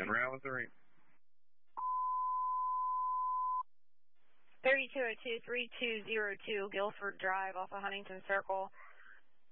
Ground with the ring. 3202-3202 Guilford Drive off of Huntington Circle.